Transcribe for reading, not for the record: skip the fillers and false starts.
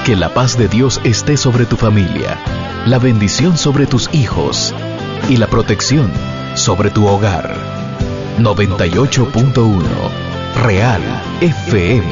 Que la paz de Dios esté sobre tu familia, la bendición sobre tus hijos y la protección sobre tu hogar. 98.1 Real FM.